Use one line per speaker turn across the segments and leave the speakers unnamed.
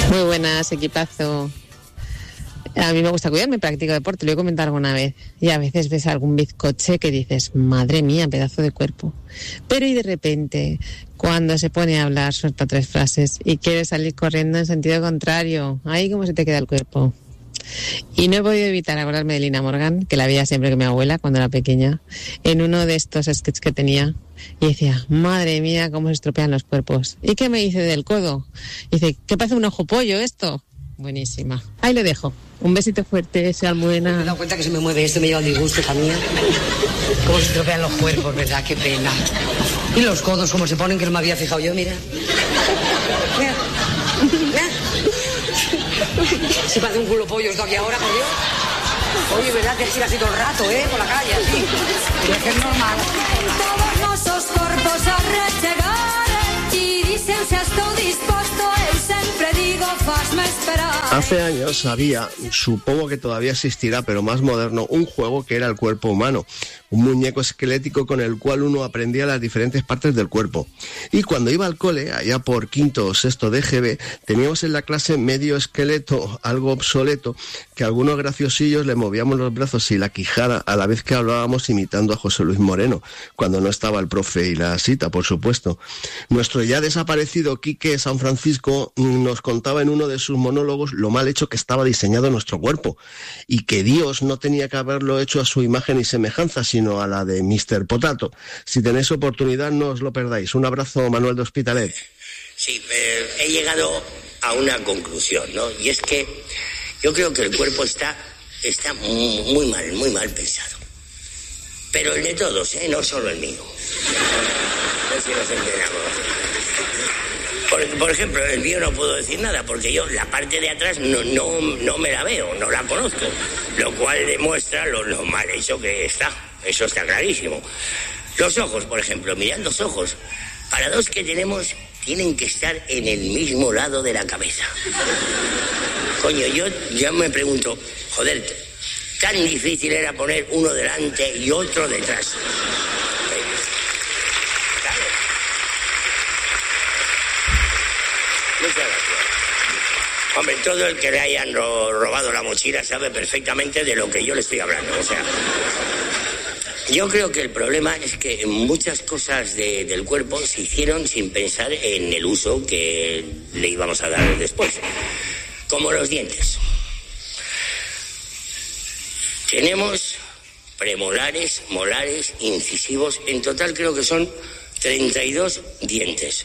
Muy buenas, equipazo. A mí me gusta cuidarme, practico deporte, lo he comentado alguna vez. Y a veces ves algún bizcoche que dices, madre mía, pedazo de cuerpo. Pero y de repente, cuando se pone a hablar, suelta 3 frases y quiere salir corriendo en sentido contrario. Ahí cómo se te queda el cuerpo. Y no he podido evitar acordarme de Lina Morgan, que la veía siempre con mi abuela cuando era pequeña, en uno de estos sketches que tenía. Y decía, madre mía, cómo se estropean los cuerpos. ¿Y qué me dice del codo? Y dice, ¿qué parece un ojo pollo esto? Buenísima. Ahí le dejo. Un besito fuerte, sea buena.
Me he dado cuenta que se me mueve esto, me lleva el disgusto, hija mía. Cómo se estropean los cuerpos, ¿verdad? Qué pena. Y los codos, cómo se ponen, que no me había fijado yo, mira. Mira. Mira. Se parece un culo pollo esto aquí ahora, por Dios. Oye, ¿verdad? Que gira así todo el rato, por la calle, así. Tiene que ser normal.
Todos nosos corpos a rechegar y dicen si estoy dispuesto, eu sempre digo, fasme esperar.
Hace años había, supongo que todavía existirá, pero más moderno, un juego que era el cuerpo humano. Un muñeco esquelético con el cual uno aprendía las diferentes partes del cuerpo. Y cuando iba al cole, allá por quinto o sexto de GB, teníamos en la clase medio esqueleto, algo obsoleto, que algunos graciosillos le movíamos los brazos y la quijada a la vez que hablábamos imitando a José Luis Moreno, cuando no estaba el profe y la cita, por supuesto. Nuestro ya desaparecido Quique San Francisco nos contaba en uno de sus monólogos lo mal hecho que estaba diseñado nuestro cuerpo, y que Dios no tenía que haberlo hecho a su imagen y semejanza, sino a la de Mr. Potato. Si tenéis oportunidad, no os lo perdáis. Un abrazo, Manuel de Hospitalet.
Sí, he llegado a una conclusión, ¿no? Y es que yo creo que el cuerpo está muy mal pensado. Pero el de todos, no solo el mío. No sé si nos entendamos. Por ejemplo, el mío no puedo decir nada, porque yo la parte de atrás no me la veo, no la conozco. Lo cual demuestra lo mal hecho que está. Eso está clarísimo. Los ojos, por ejemplo, mirad los ojos. Para dos que tenemos, tienen que estar en el mismo lado de la cabeza. Coño, yo ya me pregunto, joder, tan difícil era poner uno delante y otro detrás. Claro. Muchas gracias. Hombre, todo el que le hayan robado la mochila sabe perfectamente de lo que yo le estoy hablando, o sea... Yo creo que el problema es que muchas cosas del cuerpo se hicieron sin pensar en el uso que le íbamos a dar después. Como los dientes. Tenemos premolares, molares, incisivos. En total creo que son 32 dientes.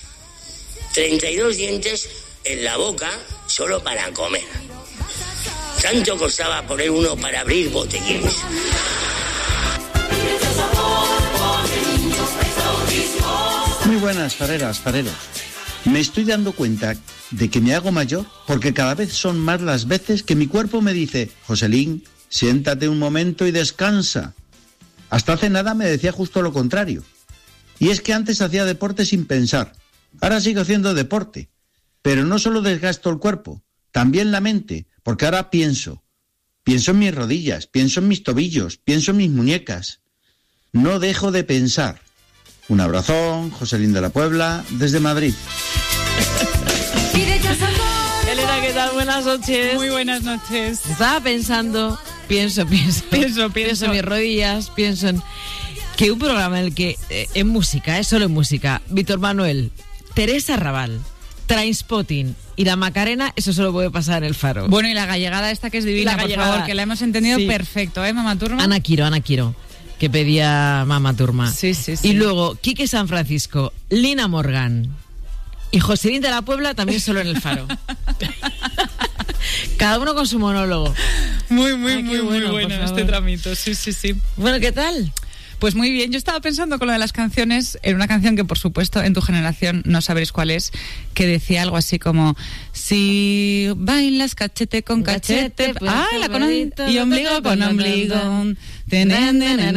32 dientes en la boca solo para comer. Tanto costaba poner uno para abrir botellines.
Muy buenas, fareras, fareros. Me estoy dando cuenta de que me hago mayor porque cada vez son más las veces que mi cuerpo me dice: Joselín, siéntate un momento y descansa. Hasta hace nada me decía justo lo contrario. Y es que antes hacía deporte sin pensar. Ahora sigo haciendo deporte. Pero no solo desgasto el cuerpo, también la mente, porque ahora pienso. Pienso en mis rodillas, pienso en mis tobillos, pienso en mis muñecas. No dejo de pensar. Un abrazón, Joselín de la Puebla, desde Madrid.
Elena, ¿qué tal? Buenas noches.
Muy buenas noches.
Estaba pensando, pienso en mis rodillas, pienso en que un programa en el que en música, solo en música, Víctor Manuel, Teresa Raval, Trainspotting y la Macarena, eso solo puede pasar en el Faro.
Bueno, y la gallegada esta que es divina, por favor, que la hemos entendido perfecto, Mamá Turma?
Ana Quiro, que pedía Mamá Turma.
Sí.
Y luego, Quique San Francisco, Lina Morgan y Joselín de la Puebla, también solo en el Faro. Cada uno con su monólogo.
Muy bueno este tramito, sí.
Bueno, ¿qué tal?
Pues muy bien, yo estaba pensando con lo de las canciones en una canción que por supuesto en tu generación no sabréis cuál es, que decía algo así como: si bailas cachete con cachete, la conozco, y ombligo con ombligo. Se me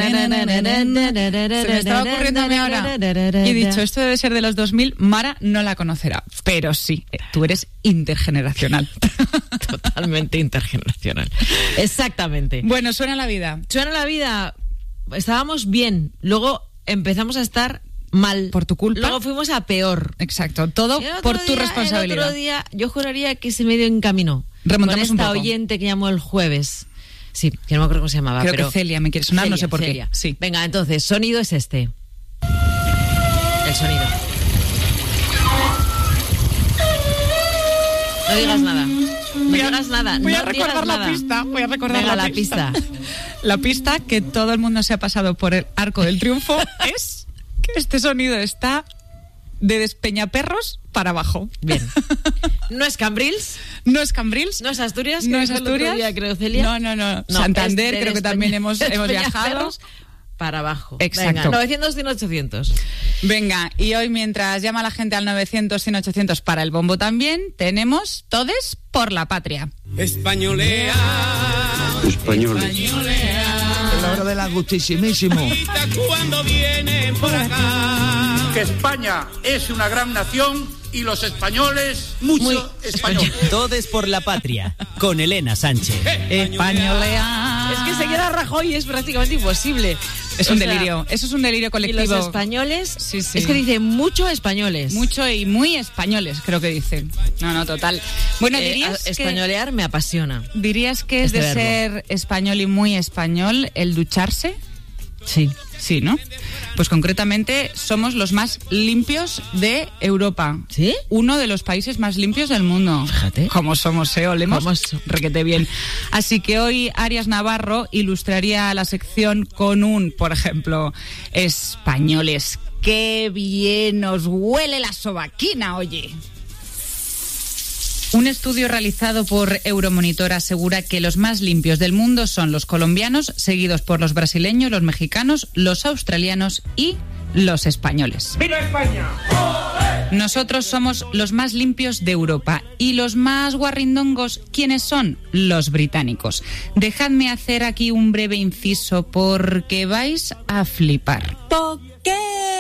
estaba ocurriendo a mí ahora y he dicho, esto debe ser de los 2000, Mara no la conocerá, pero sí, tú eres intergeneracional.
Totalmente intergeneracional. Exactamente.
Bueno, suena la vida.
Estábamos bien, luego empezamos a estar mal.
Por tu culpa.
Luego fuimos a peor.
Exacto, todo por tu responsabilidad.
El otro día yo juraría que se medio encaminó.
Remontamos
con esta
un poco.
oyente que llamó el jueves. Sí, que no me acuerdo cómo se llamaba.
Creo
pero
que Celia me quiere sonar,
Celia,
no sé por
Celia.
qué. Sí.
Venga, entonces, sonido es este. El sonido. No digas nada. No digas nada.
Voy a
no
recordar
digas
la
nada.
pista. Voy a recordar
Venga,
la pista. La pista que todo el mundo se ha pasado por el arco del triunfo es que este sonido está de Despeñaperros para abajo.
Bien. ¿No es Cambrils?
No es Cambrils.
¿No es Asturias?
No
que
es
dijo el otro
Asturias.
día, creo, Celia.
No. Santander,
es de
creo que también hemos viajado.
Despeñaperros para abajo.
Exacto.
Venga, 900, 100, 800.
Venga, y hoy mientras llama la gente al 900, 100, 800 para el bombo también, tenemos Todes por la Patria.
Españolea.
Españoles.
La hora del agustísimísimo.
Cuando vienen por acá.
Que España es una gran nación y los españoles mucho español.
Todes por la Patria, con Elena Sánchez.
Españolea.
Es que seguir a Rajoy es prácticamente imposible.
Es un delirio, eso es un delirio colectivo.
Y los españoles,
sí, sí.
Es que dice mucho españoles.
Mucho y muy españoles, creo que dicen. No, total. Bueno, dirías que
españolear me apasiona.
¿Dirías que es
este
de
verbo.
ser español y muy español el ducharse?
Sí.
Sí, ¿no? Pues concretamente somos los más limpios de Europa.
¿Sí?
Uno de los países más limpios del mundo.
Fíjate.
Como somos, olemos requete bien. Así que hoy Arias Navarro ilustraría la sección con un, por ejemplo, españoles. ¡Qué bien os huele la sobaquina, oye! Un estudio realizado por Euromonitor asegura que los más limpios del mundo son los colombianos, seguidos por los brasileños, los mexicanos, los australianos y los españoles.
¡Viva España!
Nosotros somos los más limpios de Europa. ¿Y los más guarrindongos quiénes son? Los británicos. Dejadme hacer aquí un breve inciso porque vais a flipar.
¿Por qué?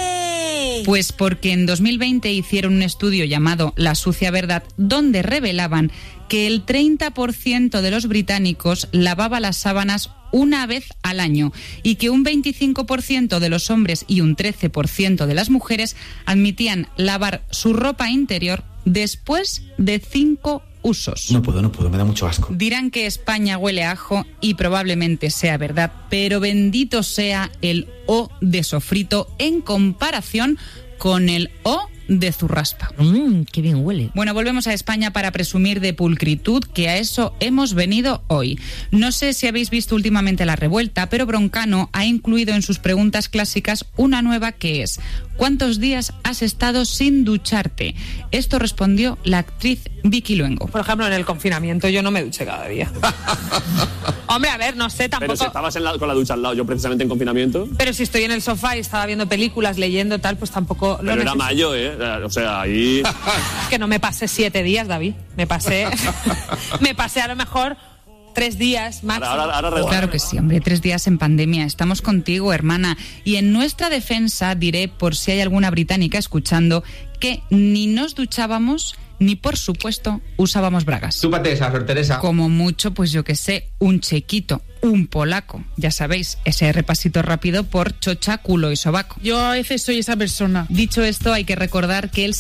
Pues porque en 2020 hicieron un estudio llamado La sucia verdad, donde revelaban que el 30% de los británicos lavaba las sábanas una vez al año y que un 25% de los hombres y un 13% de las mujeres admitían lavar su ropa interior después de 5 usos.
No puedo, me da mucho asco.
Dirán que España huele a ajo y probablemente sea verdad, pero bendito sea el O de sofrito en comparación con el O de zurraspa.
Qué bien huele.
Bueno, volvemos a España para presumir de pulcritud, que a eso hemos venido hoy. No sé si habéis visto últimamente La Revuelta, pero Broncano ha incluido en sus preguntas clásicas una nueva que es: ¿cuántos días has estado sin ducharte? Esto respondió la actriz Vicky Luengo.
Por ejemplo, en el confinamiento yo no me duché cada día. Hombre, a ver, no sé, tampoco...
Pero si estabas con la ducha al lado, yo precisamente en confinamiento...
Pero si estoy en el sofá y estaba viendo películas, leyendo tal, pues tampoco...
Pero era mayo, o sea, ahí...
Es que no me pasé 7 días, David. Me pasé a lo mejor 3 días máximo.
Claro que sí, hombre, 3 días en pandemia. Estamos contigo, hermana. Y en nuestra defensa diré, por si hay alguna británica escuchando, que ni nos duchábamos ni, por supuesto, usábamos bragas.
Chúpate esa, Sor Teresa.
Como mucho, pues yo que sé, un chequito, un polaco. Ya sabéis, ese repasito rápido por chocha, culo y sobaco.
Yo a veces soy esa persona.
Dicho esto, hay que recordar que el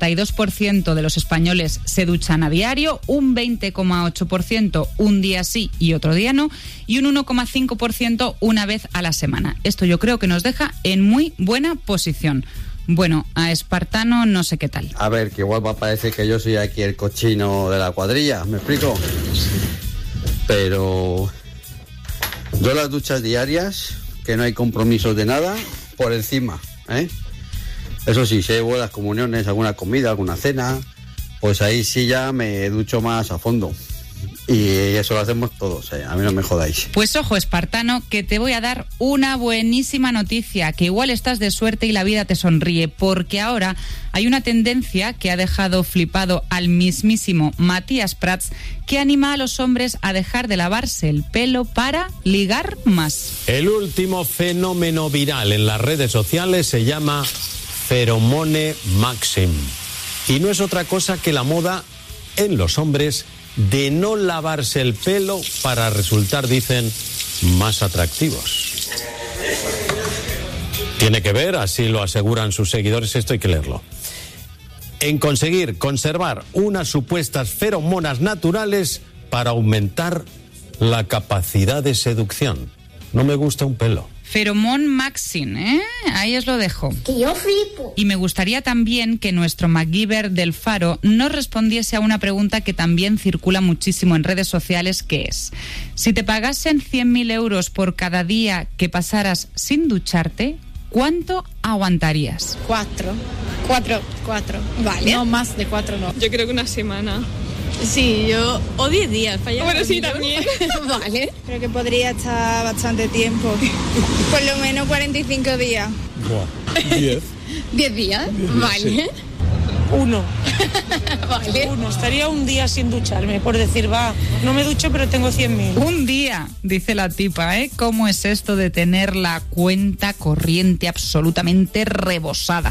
72% de los españoles se duchan a diario, un 20,8% un día sí y otro día no, y un 1,5% una vez a la semana. Esto yo creo que nos deja en muy buena posición. Bueno, a Espartano no sé qué tal.
A ver, que igual va a parecer que yo soy aquí el cochino de la cuadrilla, ¿me explico? Pero yo las duchas diarias, que no hay compromisos de nada, por encima, ¿eh? Eso sí, si hay buenas comuniones, alguna comida, alguna cena, pues ahí sí ya me ducho más a fondo. Y eso lo hacemos todos, a mí no me jodáis.
Pues ojo, Espartano, que te voy a dar una buenísima noticia, que igual estás de suerte y la vida te sonríe, porque ahora hay una tendencia que ha dejado flipado al mismísimo Matías Prats, que anima a los hombres a dejar de lavarse el pelo para ligar más.
El último fenómeno viral en las redes sociales se llama Pheromone Maxim, y no es otra cosa que la moda en los hombres de no lavarse el pelo para resultar, dicen, más atractivos. Tiene que ver, así lo aseguran sus seguidores, esto hay que leerlo, en conseguir conservar unas supuestas feromonas naturales para aumentar la capacidad de seducción. No me gusta un pelo.
Feromón Maxim, ¿eh? Ahí os lo dejo.
Que yo flipo.
Y me gustaría también que nuestro MacGyver del Faro nos respondiese a una pregunta que también circula muchísimo en redes sociales, que es: si te pagasen 100.000 euros por cada día que pasaras sin ducharte, ¿cuánto aguantarías?
4. Vale.
No, más de 4 no.
Yo creo que una semana.
Sí, yo... O 10 días.
Bueno, sí, también.
Vale.
Creo que podría estar bastante tiempo. Por lo menos 45 días.
Buah, 10.
10 días. Vale.
1.
Vale.
1. Estaría un día sin ducharme, por decir, va, no me ducho, pero tengo 100.000.
Un día, dice la tipa, ¿eh? ¿Cómo es esto de tener la cuenta corriente absolutamente rebosada?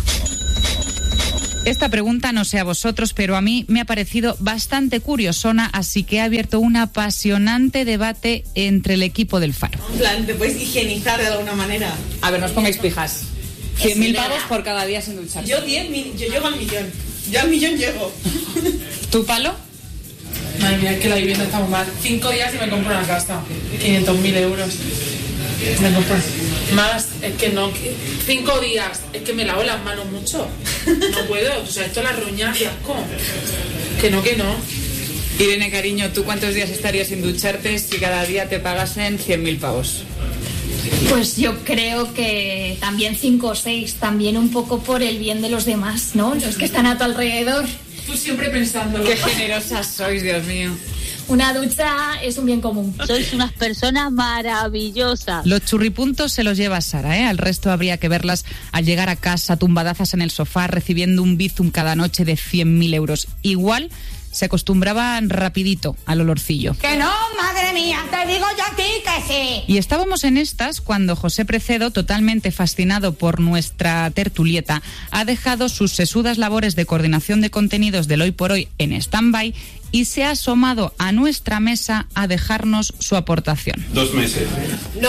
Esta pregunta, no sé a vosotros, pero a mí me ha parecido bastante curiosona, así que he abierto un apasionante debate entre el equipo del Faro.
En plan, te puedes higienizar de alguna manera.
A ver, no os pongáis pijas. 100.000 pavos por cada día sin ducharse.
Yo llego al millón. Yo al millón llego.
¿Tu palo?
Madre mía, es que la vivienda está muy mal. 5 días y me compro una casa. 500.000 euros. Me compro. Más, es que no. 5 días, es que me lavo las manos mucho. No puedo. O sea, esto es la ruña y asco. Que no.
Irene, cariño, ¿tú cuántos días estarías sin ducharte si cada día te pagasen 100.000 pavos?
Pues yo creo que también 5 o 6, también un poco por el bien de los demás, ¿no? Los que están a tu alrededor.
Tú siempre pensando.
Qué generosas sois, Dios mío.
Una ducha es un bien común.
Sois unas personas maravillosas.
Los churripuntos se los lleva Sara, ¿eh? Al resto habría que verlas al llegar a casa tumbadazas en el sofá recibiendo un bizum cada noche de 100.000 euros. Igual se acostumbraban rapidito al olorcillo.
¡Que no, madre mía! ¡Te digo yo a ti que sí!
Y estábamos en estas cuando José Precedo, totalmente fascinado por nuestra tertulieta, ha dejado sus sesudas labores de coordinación de contenidos del Hoy por Hoy en stand-by y se ha asomado a nuestra mesa a dejarnos su aportación.
2 meses.
¡No!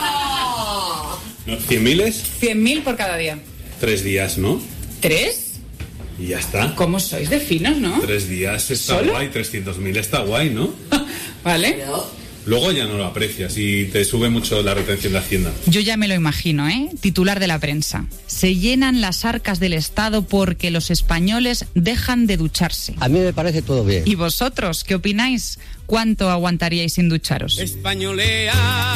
¿No? ¿100.000?
100.000 por cada día.
3 días, ¿no?
¿3?
Y ya está.
¿Cómo sois de finos, no?
3 días está
¿Solo?
guay, 300.000 está guay, ¿no?
¿Vale?
Pero...
Luego ya no lo aprecias y te sube mucho la retención de Hacienda.
Yo ya me lo imagino, ¿eh? Titular de la prensa. Se llenan las arcas del Estado porque los españoles dejan de ducharse.
A mí me parece todo bien.
¿Y vosotros qué opináis? ¿Cuánto aguantaríais sin ducharos?
Españolea.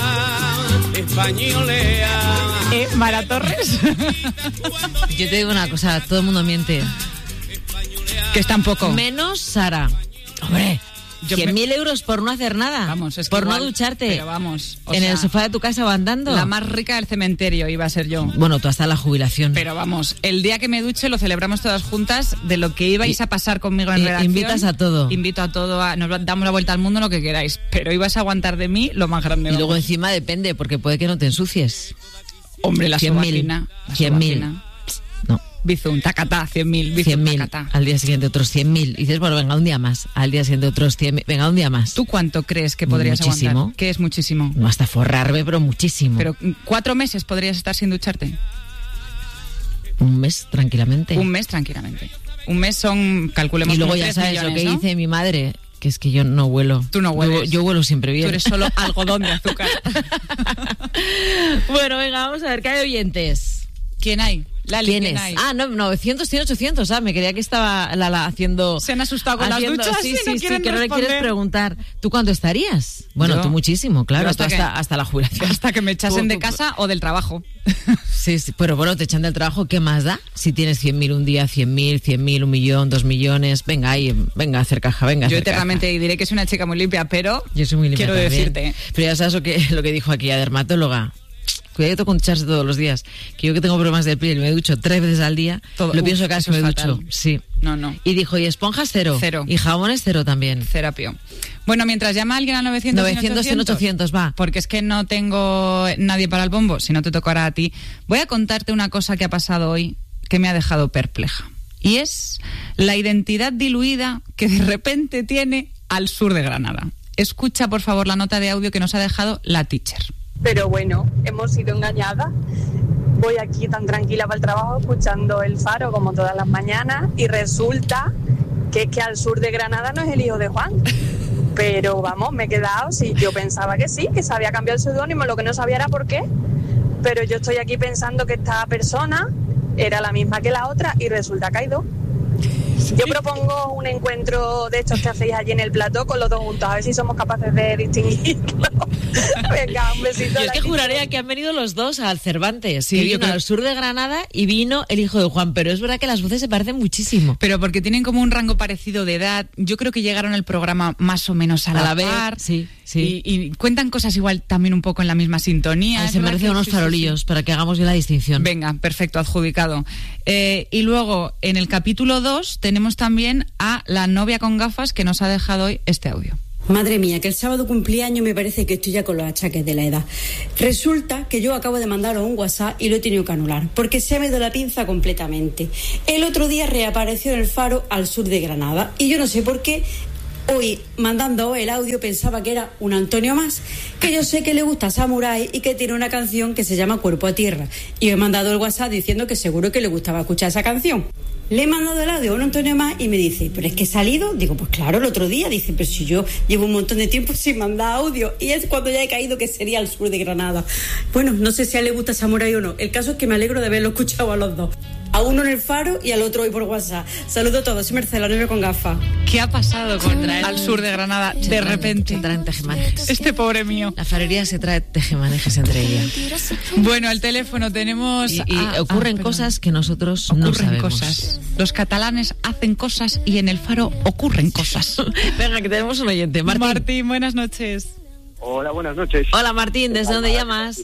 Mara Torres.
Yo te digo una cosa, todo el mundo miente.
Que está un poco.
Menos Sara. Hombre, 100.000 euros por no hacer nada.
Vamos, es que
por
igual,
no ducharte.
Pero vamos.
En el sofá de tu casa o andando.
La más rica del cementerio iba a ser yo.
Bueno, tú hasta la jubilación.
Pero vamos, el día que me duche lo celebramos todas juntas de lo que ibais a pasar conmigo en redacción.
Invitas a todo.
Invito a todo, nos damos la vuelta al mundo, lo que queráis. Pero ibas a aguantar de mí lo más grande.
Y luego encima depende, porque puede que no te ensucies.
Hombre, la
100.000. 100.000. No.
Bizum, tacatá, 100.000.
100.000. Al día siguiente otros 100.000. Y dices, bueno, venga, un día más. Al día siguiente otros 100.000. Venga, un día más.
¿Tú cuánto crees que podrías
muchísimo
aguantar? ¿Qué es muchísimo?
No, hasta forrarme, pero muchísimo.
Pero 4 meses podrías estar sin ducharte.
Un mes, tranquilamente.
Un mes, tranquilamente. Un mes son, calculemos,
y luego
como
ya
3
sabes
millones,
lo que
¿no?
dice mi madre, que es que yo no huelo.
Tú no hueles.
Yo huelo siempre bien.
Tú eres solo algodón de azúcar.
Bueno, venga, vamos a ver, ¿qué hay oyentes?
¿Quién hay? Lali,
¿Quién es?
hay?
Ah, no, 900 tiene 800. Ah, me creía que estaba Lala haciendo...
Se han asustado con las duchas.
Sí,
no
que no le quieres preguntar. ¿Tú cuánto estarías? Bueno,
Yo-
tú muchísimo, claro.
Yo
Hasta la jubilación.
Hasta que me echasen
Tú-
de casa o del trabajo.
Sí, pero bueno, te echan del trabajo, ¿qué más da? Si tienes 100.000 un día, 100.000, 100.000, 1 millón, 2 millones, venga ahí, venga a hacer caja, venga a
Yo
hacer caja.
eternamente diré que soy una chica muy limpia, pero
Yo soy muy limpia
quiero
también.
decirte.
Pero ya sabes lo que dijo aquí la dermatóloga. Cuidado con ducharse todos los días. Que yo que tengo problemas de piel y me ducho 3 veces al día, lo pienso cada vez que me ducho. Sí.
No.
Y dijo, ¿y esponjas? Cero. Y jabones cero también.
Terapio. Bueno, mientras llama alguien al 900
en 800, va.
Porque es que no tengo nadie para el bombo, si no te tocará a ti. Voy a contarte una cosa que ha pasado hoy que me ha dejado perpleja. Y es la identidad diluida que de repente tiene al sur de Granada. Escucha, por favor, la nota de audio que nos ha dejado la teacher.
Pero bueno, hemos sido engañadas
voy aquí tan tranquila para el trabajo escuchando El Faro como todas las mañanas y resulta que es que Al Sur de Granada no es el hijo de Juan. Pero vamos, me he quedado, sí, yo pensaba que sí, que se había cambiado el seudónimo, lo que no sabía era por qué. Pero yo estoy aquí pensando que esta persona era la misma que la otra y resulta que hay dos. Yo propongo un encuentro de estos que hacéis allí en el plató con los dos juntos, a ver si somos capaces de distinguirlo. Venga, un besito.
Yo es que juraría que han venido los dos al Cervantes,
Sí,
que
yo
vino
creo-
al Sur de Granada y vino el hijo de Juan, pero es verdad que las voces se parecen muchísimo.
Pero porque tienen como un rango parecido de edad. Yo creo que llegaron al programa más o menos a la
vez,
par.
sí, sí.
Y cuentan cosas igual también un poco en la misma sintonía.
Ahí
Es
se
verdad
merecen
que
unos
sí, sí,
farolillos
sí.
para que hagamos bien la distinción.
Venga, perfecto, adjudicado. Y luego, en el capítulo 2, tenemos también a la novia con gafas que nos ha dejado hoy este audio.
Madre mía, que el sábado cumpleaños me parece que estoy ya con los achaques de la edad. Resulta que yo acabo de mandaros un WhatsApp y lo he tenido que anular, porque se me ha ido la pinza completamente. El otro día reapareció en el Faro Al Sur de Granada y yo no sé por qué hoy, mandando el audio, pensaba que era un Antonio más, que yo sé que le gusta Samurai y que tiene una canción que se llama Cuerpo a Tierra. Y he mandado el WhatsApp diciendo que seguro que le gustaba escuchar esa canción. Le he mandado el audio a un Antonio más y me dice, ¿pero es que he salido? Digo, pues claro, el otro día. Dice, pero si yo llevo un montón de tiempo sin mandar audio. Y es cuando ya he caído que sería Al Sur de Granada. Bueno, no sé si a él le gusta Samurai o no. El caso es que me alegro de haberlo escuchado a los dos. A uno en el Faro y al otro hoy por WhatsApp. Saludos a todos, soy Mercedes, la novia con gafas.
¿Qué ha pasado con Al Sur de Granada de repente?
Se traen tejemanejes.
Este pobre mío.
La farería se trae tejemanejes entre ellas.
Bueno, al teléfono tenemos...
Y ocurren cosas que nosotros no
ocurren
sabemos.
cosas. Los catalanes hacen cosas y en el Faro ocurren cosas.
Venga, que tenemos un oyente. Martín,
buenas noches.
Hola, buenas noches.
Hola Martín, ¿desde dónde llamas?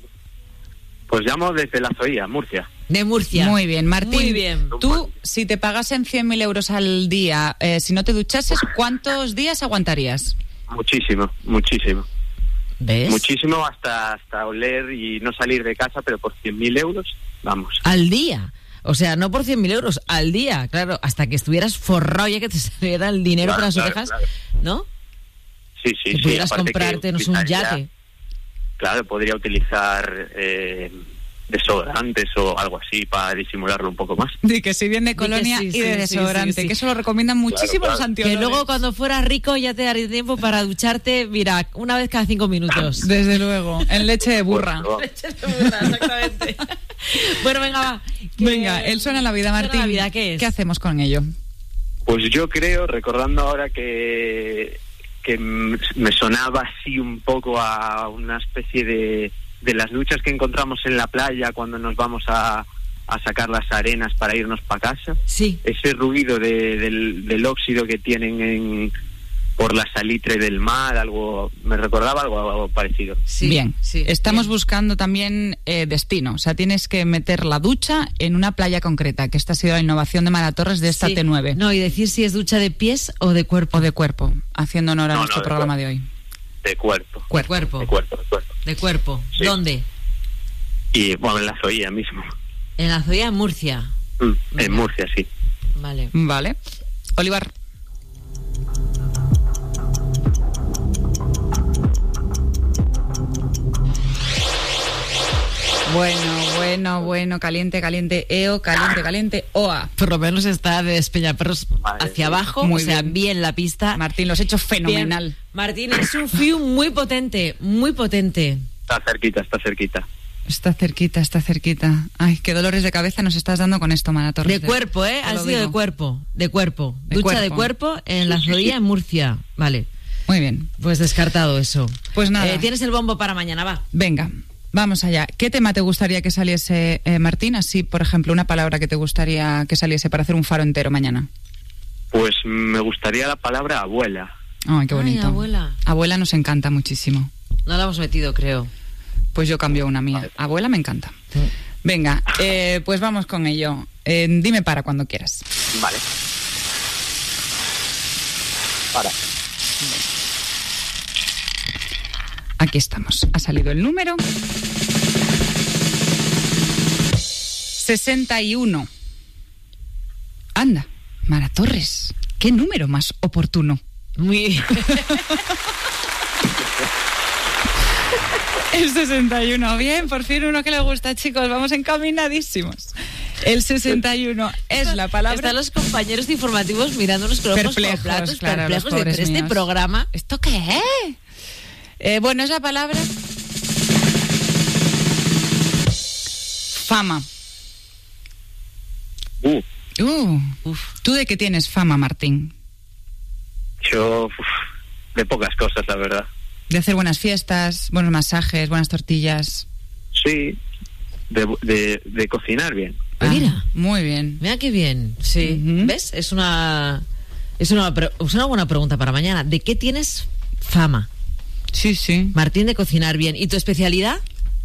Pues llamo desde La Zoía, Murcia.
De Murcia.
Muy bien, Martín.
Muy bien.
Tú, si te pagasen 100.000 euros al día, si no te duchases, ¿cuántos días aguantarías?
Muchísimo, muchísimo.
¿Ves?
Muchísimo hasta oler y no salir de casa, pero por 100.000 euros, vamos.
Al día. O sea, no por 100.000 euros, al día, claro, hasta que estuvieras forrado ya que te saliera el dinero
Claro,
para las
claro,
orejas,
claro.
¿no?
Sí, sí,
Que
sí.
pudieras
aparte
comprarte, no sé, un
utilizaría-
yate.
Claro, podría utilizar desodorantes o algo así para disimularlo un poco más.
Di que si bien de colonia
sí,
y de
sí,
desodorante,
sí, sí.
que eso lo recomiendan muchísimo
Claro,
los
claro.
antiolores.
Que luego cuando fueras rico ya te daría tiempo para ducharte, mira, una vez cada 5 minutos.
Desde luego, en leche de burra.
Leche de burra, exactamente. Bueno, venga, va.
Venga, él suena la vida,
Suena
Martín.
la vida, ¿qué es?
¿Qué hacemos con ello?
Pues yo creo, recordando ahora que me sonaba así un poco a una especie de las duchas que encontramos en la playa cuando nos vamos a sacar las arenas para irnos para casa.
Sí.
Ese ruido del óxido que tienen por la salitre del mar, algo me recordaba algo parecido.
Sí,
bien,
sí,
estamos
bien.
buscando también destino. O sea, tienes que meter la ducha en una playa concreta, que esta ha sido la innovación de Mara Torres de esta
Sí.
T9.
No, y decir si es ducha de pies o de cuerpo.
O de cuerpo, haciendo honor a
No,
nuestro
no, de
programa
cuerpo.
de hoy.
De cuerpo.
De cuerpo.
De cuerpo, de cuerpo.
De cuerpo.
Sí.
¿Dónde?
Y bueno, en la Zoía mismo.
En la Zoía, en Murcia.
En Murcia, sí.
Vale.
Vale. Olivar. Bueno, caliente, eo, caliente, oa.
Por lo menos está de Despeñaperros hacia abajo,
Muy
o sea,
bien.
bien la pista.
Martín, lo has hecho fenomenal.
Bien. Martín, es un fiu muy potente, muy potente.
Está cerquita, está cerquita.
Está cerquita. Ay, qué dolores de cabeza nos estás dando con esto, Mara Torres.
De cuerpo, ¿eh?
Te
Ha
lo
sido
digo.
de cuerpo. De
De
Ducha
cuerpo.
de cuerpo en la Zoía, en Murcia. Vale.
Muy bien.
Pues descartado eso.
Pues nada.
Tienes el bombo para mañana, va.
Venga, vamos allá. ¿Qué tema te gustaría que saliese, Martín? Así, por ejemplo, una palabra que te gustaría que saliese para hacer un faro entero mañana.
Pues me gustaría la palabra abuela.
Ay, qué bonito.
Ay, abuela.
Abuela nos encanta muchísimo.
No la hemos metido, creo.
Pues yo cambio una mía. Abuela me encanta. Venga, pues vamos con ello. Dime para cuando quieras.
Vale. Para.
Aquí estamos. Ha salido el número. 61. Anda, Mara Torres. ¿Qué número más oportuno?
Muy
El 61. Bien, por fin uno que le gusta, chicos. Vamos encaminadísimos. El 61 es la palabra...
Están los compañeros de informativos mirándonos con ojos
perplejos,
platos,
claro,
perplejos
los
de
pobres
este
míos.
programa.
¿Esto qué es? Bueno, es la palabra... Fama. ¿Tú de qué tienes fama, Martín?
Yo, de pocas cosas, la verdad.
De hacer buenas fiestas, buenos masajes, buenas tortillas.
Sí, de cocinar bien.
Mira.
Muy bien.
Mira qué bien. Sí. ¿Ves? Es una buena pregunta para mañana. ¿De qué tienes fama?
Sí, sí.
Martín, de cocinar bien. ¿Y tu especialidad?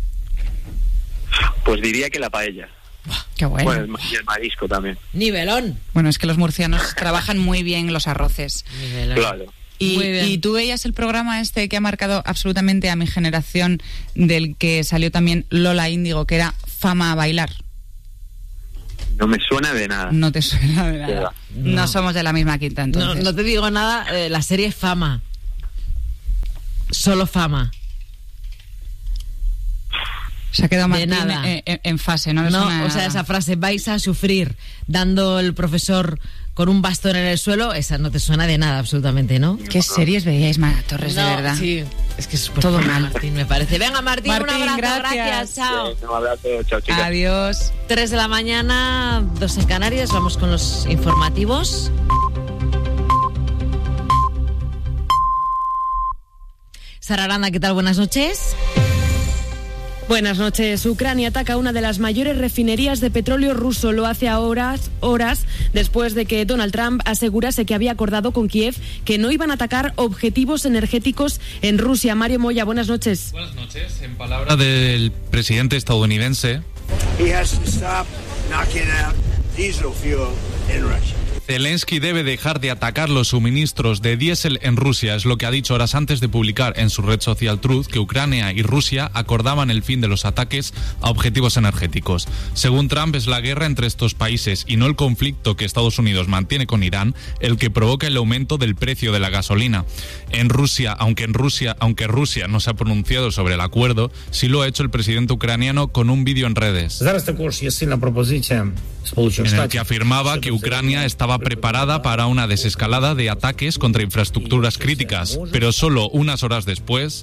Pues diría que la paella.
Qué bueno.
Y el marisco también.
Nivelón.
Bueno, es que los murcianos trabajan muy bien los arroces.
Nivelón.
Claro.
Y tú veías el programa este que ha marcado absolutamente a mi generación, del que salió también Lola Índigo, que era Fama a bailar.
No me suena de nada.
No te suena de nada. No somos de la misma quinta, entonces.
No te digo nada, la serie Fama. Solo Fama.
Se ha quedado Martín
nada.
En fase, ¿no?
No, o sea, esa frase, vais a sufrir, dando el profesor con un bastón en el suelo, esa no te suena de nada, absolutamente, ¿no?
¿Qué series veíais, Mara Torres, de verdad?
Sí, es que es
todo mal.
Martín, me parece. Venga, Martín, un abrazo, gracias. Chao.
Un abrazo, chao, chicas.
Adiós.
3 de la mañana, 2 en Canarias, vamos con los informativos. Sara Aranda, ¿qué tal? Buenas noches.
Buenas noches. Ucrania ataca una de las mayores refinerías de petróleo ruso. Lo hace a horas después de que Donald Trump asegurase que había acordado con Kiev que no iban a atacar objetivos energéticos en Rusia. Mario Moya, buenas noches.
Buenas noches. En palabras del presidente estadounidense, Zelensky debe dejar de atacar los suministros de diésel en Rusia, es lo que ha dicho horas antes de publicar en su red social Truth que Ucrania y Rusia acordaban el fin de los ataques a objetivos energéticos. Según Trump, es la guerra entre estos países y no el conflicto que Estados Unidos mantiene con Irán el que provoca el aumento del precio de la gasolina. Aunque Rusia no se ha pronunciado sobre el acuerdo, sí lo ha hecho el presidente ucraniano con un vídeo en redes, en el que afirmaba que Ucrania estaba preparada para una desescalada de ataques contra infraestructuras críticas, pero solo unas horas después,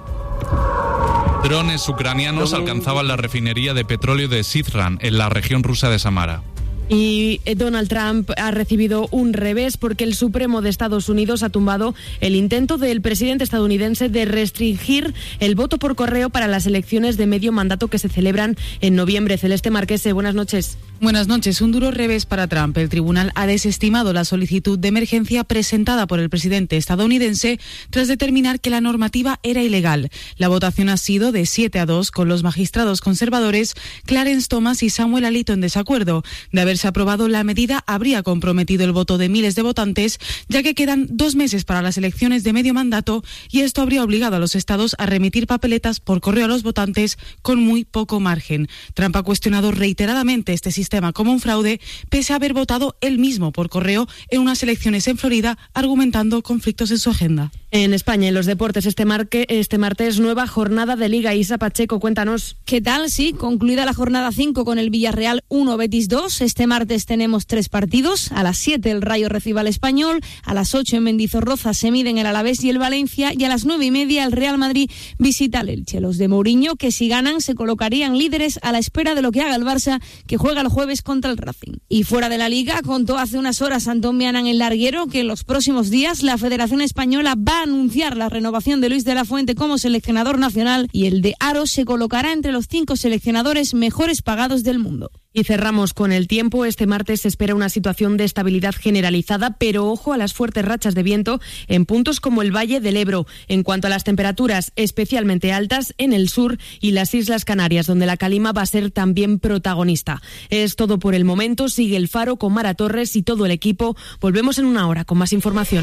drones ucranianos alcanzaban la refinería de petróleo de Syzran, en la región rusa de Samara.
Y Donald Trump ha recibido un revés porque el Supremo de Estados Unidos ha tumbado el intento del presidente estadounidense de restringir el voto por correo para las elecciones de medio mandato que se celebran en noviembre. Celeste Marquese, buenas noches.
Buenas noches. Un duro revés para Trump. El tribunal ha desestimado la solicitud de emergencia presentada por el presidente estadounidense tras determinar que la normativa era ilegal. La votación ha sido de 7-2 con los magistrados conservadores Clarence Thomas y Samuel Alito en desacuerdo. De haberse aprobado, la medida habría comprometido el voto de miles de votantes, ya que quedan 2 meses para las elecciones de medio mandato y esto habría obligado a los estados a remitir papeletas por correo a los votantes con muy poco margen. Trump ha cuestionado reiteradamente este sistema como un fraude, pese a haber votado él mismo por correo en unas elecciones en Florida, argumentando conflictos en su agenda.
En España, en los deportes, este martes, nueva jornada de Liga. Isa Pacheco, cuéntanos.
¿Qué tal? Sí, concluida la jornada 5 con el Villarreal 1, Betis 2. Este martes tenemos 3 partidos. A las 7 el Rayo recibe al Español, a las 8 en Mendizorroza se miden el Alavés y el Valencia, y a las 9:30 el Real Madrid visita al Elche. Los de Mourinho, que si ganan se colocarían líderes a la espera de lo que haga el Barça, que juega el jueves contra el Racing. Y fuera de la Liga, contó hace unas horas Antón Viana en El Larguero que en los próximos días la Federación Española va a anunciar la renovación de Luis de la Fuente como seleccionador nacional y el de Aro se colocará entre los 5 seleccionadores mejores pagados del mundo.
Y cerramos con el tiempo. Este martes se espera una situación de estabilidad generalizada, pero ojo a las fuertes rachas de viento en puntos como el Valle del Ebro. En cuanto a las temperaturas, especialmente altas en el sur y las Islas Canarias, donde la calima va a ser también protagonista. Es todo por el momento. Sigue El Faro con Mara Torres y todo el equipo. Volvemos en una hora con más información.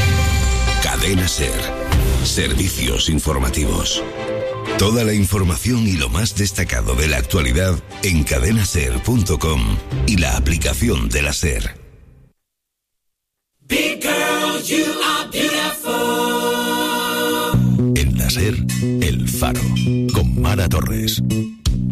Cadena SER. Servicios informativos. Toda la información y lo más destacado de la actualidad en cadenaser.com y la aplicación de la SER. Big girl, you are beautiful. En la SER, El Faro, con Mara Torres.